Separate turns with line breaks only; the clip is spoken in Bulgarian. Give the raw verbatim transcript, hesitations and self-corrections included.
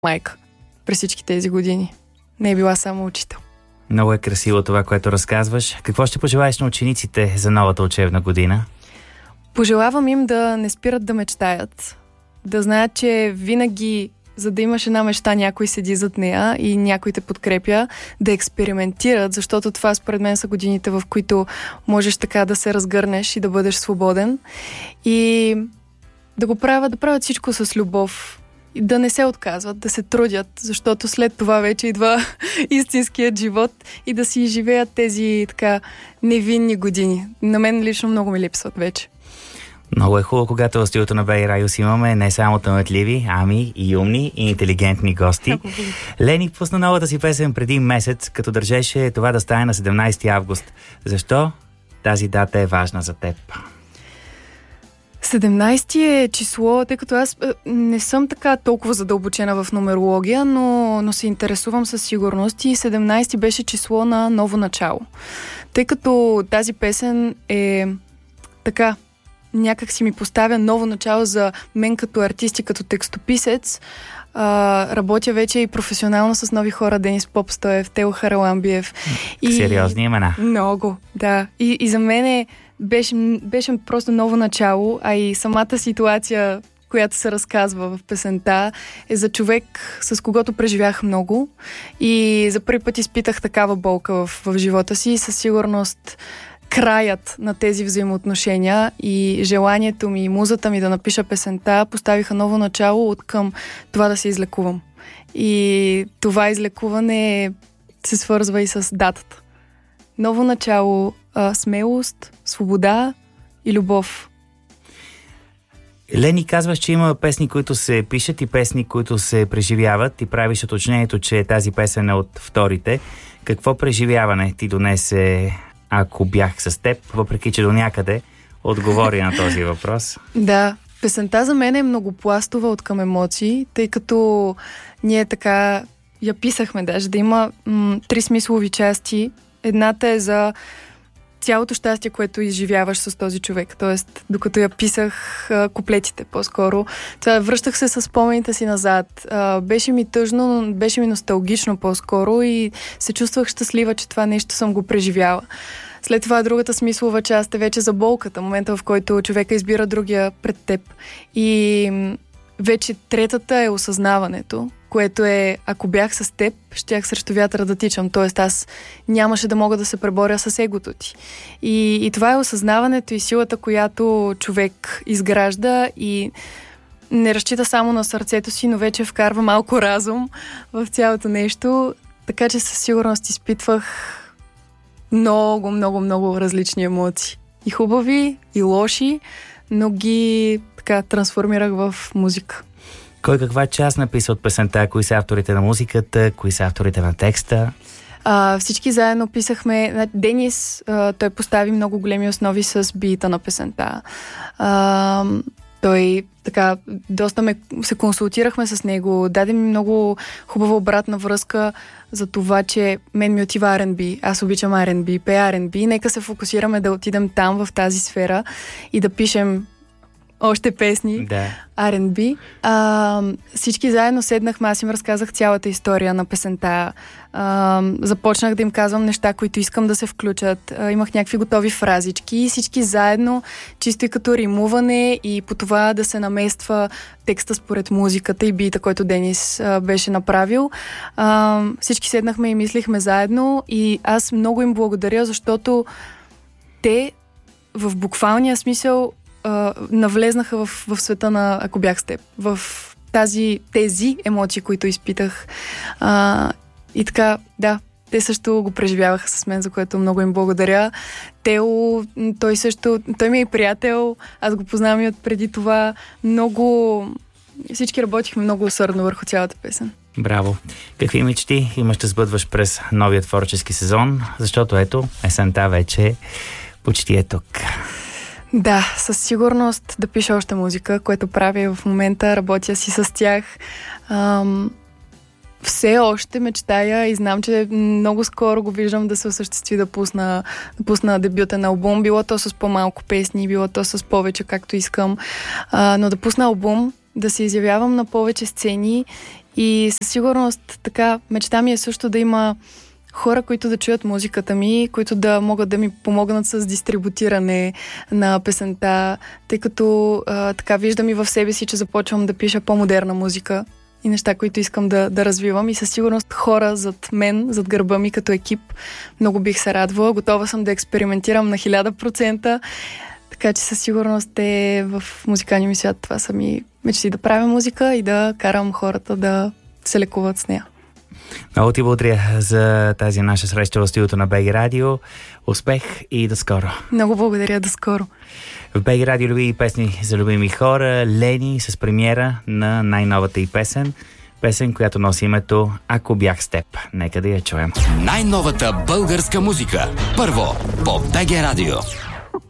майка през всички тези години. Не е била само учител.
Много е красиво това, което разказваш. Какво ще пожелаеш на учениците за новата учебна година?
Пожелавам им да не спират да мечтаят. Да знаят, че винаги, за да имаш една мечта, някой седи зад нея и някой те подкрепя, да експериментират, защото това според мен са годините, в които можеш така да се разгърнеш и да бъдеш свободен. И да го правят, да правят всичко с любов. И да не се отказват, да се трудят, защото след това вече идва истинският живот и да си живеят тези така невинни години. На мен лично много ми липсват вече.
Много е хубаво, когато в студиото на Бей Радиус имаме не само талантливи, ами и умни и интелигентни гости. Лени пусна новата си песен преди месец, като държеше това да стане на седемнайсети август. Защо тази дата е важна за теб?
седемнайсети е число, тъй като аз не съм така толкова задълбочена в нумерология, но, но се интересувам със сигурност и седемнайсети беше число на ново начало. Тъй като тази песен е така, някак си ми поставя ново начало за мен като артист и като текстописец. А, работя вече и професионално с нови хора, Денис Попстоев, Тео Хараламбиев.
И... сериозни имена.
Много, да. И, и за мен е Беше, беше просто ново начало, а и самата ситуация, която се разказва в песента, е за човек, с когото преживях много и за първи път изпитах такава болка в, в живота си и със сигурност краят на тези взаимоотношения и желанието ми и музата ми да напиша песента поставиха ново начало от към това да се излекувам. И това излекуване се свързва и с датата. Ново начало, а, смелост, свобода и любов.
Лени, казваш, че има песни, които се пишат и песни, които се преживяват и правиш уточнението, че тази песен е от вторите. Какво преживяване ти донесе Ако бях с теб, въпреки че до някъде отговори на този въпрос?
Да, песента за мен е многопластова от към емоции, тъй като ние така я писахме даже, да има м- три смислови части. Едната е за цялото щастие, което изживяваш с този човек. Тоест, докато я писах а, куплетите по-скоро, това, връщах се с спомените си назад. А, беше ми тъжно, беше ми носталгично по-скоро и се чувствах щастлива, че това нещо съм го преживяла. След това другата смислова част е вече за болката, момента в който човека избира другия пред теб. И м- вече третата е осъзнаването, което е, ако бях с теб, щях срещу вятъра да тичам. Тоест аз нямаше да мога да се преборя с егото ти. И, и това е осъзнаването и силата, която човек изгражда и не разчита само на сърцето си, но вече вкарва малко разум в цялото нещо. Така че със сигурност изпитвах много, много, много различни емоции. И хубави, и лоши, но ги така трансформирах в музика.
Кой каква част написа от песента? Кои са авторите на музиката? Кои са авторите на текста?
А, всички заедно писахме. Денис, а, той постави много големи основи с бита на песента. А, той така, доста ме, се консултирахме с него, даде ми много хубава обратна връзка за това, че мен ми отива Ар енд Би. Аз обичам Ар енд Би, пея Ар енд Би. Нека се фокусираме да отидем там, в тази сфера и да пишем още песни,
да.
Ар енд Би. А, всички заедно седнахме, аз им разказах цялата история на песента. А, започнах да им казвам неща, които искам да се включат. А, имах някакви готови фразички и всички заедно, чисто и като римуване и по това да се намества текста според музиката и бита, който Денис а, беше направил. А, всички седнахме и мислихме заедно и аз много им благодаря, защото те в буквалния смисъл Uh, навлезнаха в, в света на Ако бях с теб, в тази, тези емоции, които изпитах. Uh, и така, да, те също го преживяваха с мен, за което много им благодаря. Тео, той също, той ми е приятел, аз го познавам и от преди това. Много, всички работихме много усърдно върху цялата песен.
Браво! Какви мечти имаш да сбъдваш през новия творчески сезон? Защото ето, есента вече почти е тук.
Да, със сигурност да пиша още музика, което правя в момента, работя си с тях. Ам, все още мечтая и знам, че много скоро го виждам да се осъществи да пусна, да пусна дебютен албум, било то с по-малко песни, било то с повече, както искам, а, но да пусна албум, да се изявявам на повече сцени И със сигурност така мечта ми е също да има хора, които да чуят музиката ми, които да могат да ми помогнат с дистрибутиране на песента, тъй като а, така виждам и в себе си, че започвам да пиша по-модерна музика и неща, които искам да, да развивам. И със сигурност хора зад мен, зад гърба ми като екип, много бих се радвала. Готова съм да експериментирам на хиляда процента. Така че със сигурност е в музикалния ми свят. Това са ми мечти, да правя музика и да карам хората да се лекуват с нея.
Много ти благодаря за тази наша среща в студиото на БГ Радио. Успех и до скоро.
Много благодаря, до скоро.
В БГ Радио любими песни за любими хора. Лени с премиера на най-новата й песен. Песен, която носи името "Ако бях с теб". Нека да я чуем.
Най-новата българска музика. Първо по БГ Радио.